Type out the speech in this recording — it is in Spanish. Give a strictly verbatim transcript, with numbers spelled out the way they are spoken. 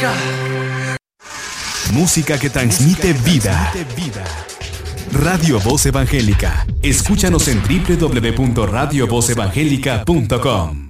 Música que transmite vida. Radio Voz Evangélica. Escúchanos en doble u doble u doble u punto radio voz evangélica punto com.